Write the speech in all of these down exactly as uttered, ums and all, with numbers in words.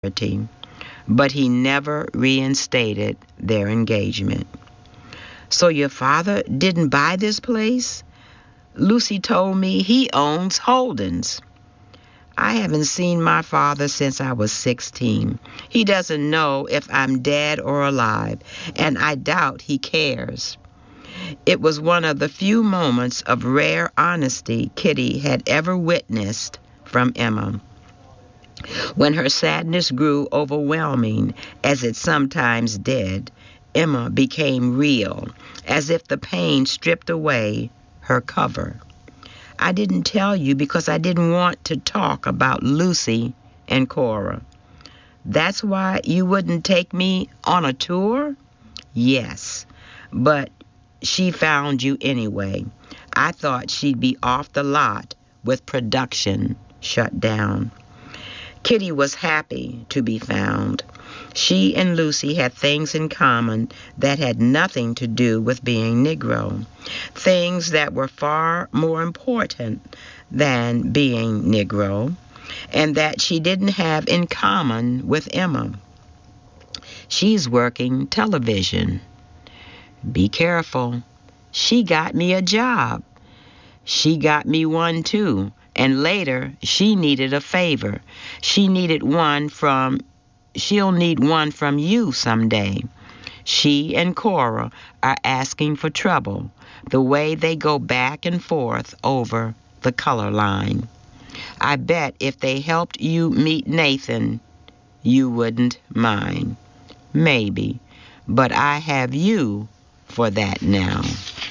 property, but he never reinstated their engagement. So your father didn't buy this place? Lucy told me he owns Holden's. I haven't seen my father since I was sixteen. He doesn't know if I'm dead or alive, and I doubt he cares. It was one of the few moments of rare honesty Kitty had ever witnessed from Emma. When her sadness grew overwhelming, as it sometimes did, Emma became real, as if the pain stripped away her cover. I didn't tell you because I didn't want to talk about Lucy and Cora. That's why you wouldn't take me on a tour? Yes, but she found you anyway. I thought she'd be off the lot with production shut down. Kitty was happy to be found. She and Lucy had things in common that had nothing to do with being Negro, things that were far more important than being Negro, and that she didn't have in common with Emma. She's working television. Be careful. She got me a job. She got me one too, and later she needed a favor. She needed one from She'll need one from you someday. She and Cora are asking for trouble, the way they go back and forth over the color line. I bet if they helped you meet Nathan, you wouldn't mind. Maybe, but I have you for that now.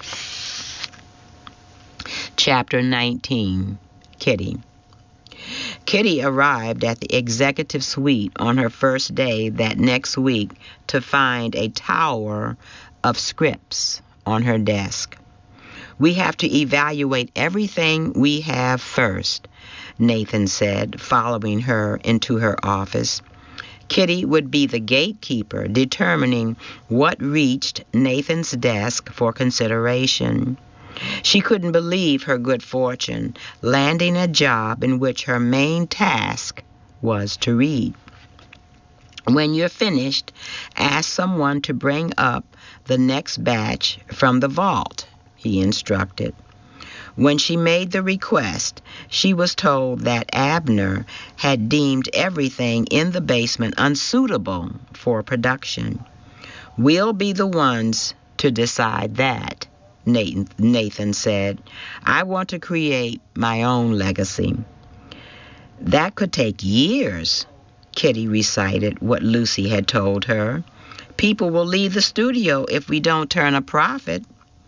Chapter nineteen, Kitty. Kitty arrived at the executive suite on her first day that next week to find a tower of scripts on her desk. We have to evaluate everything we have first, Nathan said, following her into her office. Kitty would be the gatekeeper, determining what reached Nathan's desk for consideration. She couldn't believe her good fortune, landing a job in which her main task was to read. When you're finished, ask someone to bring up the next batch from the vault, he instructed. When she made the request, she was told that Abner had deemed everything in the basement unsuitable for production. We'll be the ones to decide that, Nathan said. I want to create my own legacy. That could take years, Kitty recited what Lucy had told her. People will leave the studio if we don't turn a profit.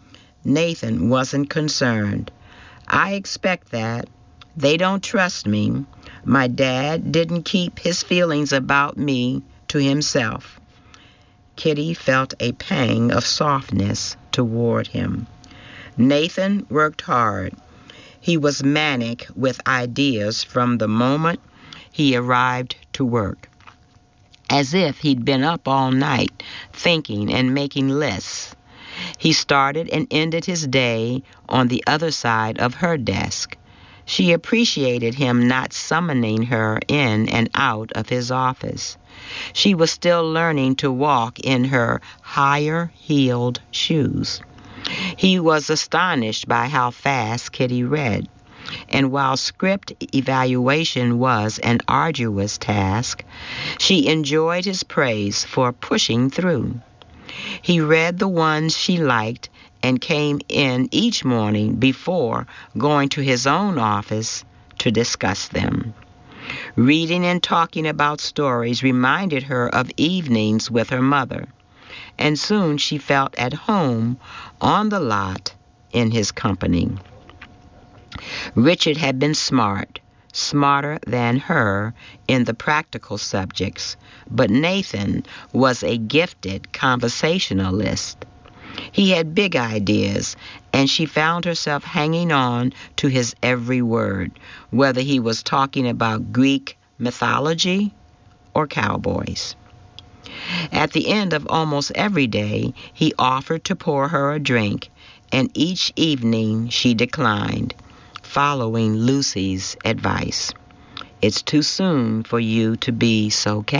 Nathan wasn't concerned. I expect that. They don't trust me. My dad didn't keep his feelings about me to himself. Kitty felt a pang of softness toward him. Nathan worked hard. He was manic with ideas from the moment he arrived to work, as if he'd been up all night thinking and making lists. He started and ended his day on the other side of her desk. She appreciated him not summoning her in and out of his office. She was still learning to walk in her higher-heeled shoes. He was astonished by how fast Kitty read, and while script evaluation was an arduous task, she enjoyed his praise for pushing through. He read the ones she liked and came in each morning before going to his own office to discuss them. Reading and talking about stories reminded her of evenings with her mother, and soon she felt at home on the lot in his company. Richard had been smart, smarter than her in the practical subjects, but Nathan was a gifted conversationalist. He had big ideas, and she found herself hanging on to his every word, whether he was talking about Greek mythology or cowboys. At the end of almost every day, he offered to pour her a drink, and each evening she declined, following Lucy's advice. It's too soon for you to be so